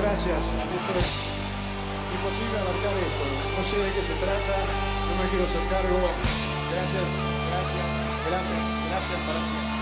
gracias. Esto es imposible abarcar esto. No sé de qué se trata, no me quiero hacer cargo. Gracias, gracias, gracias, gracias para siempre.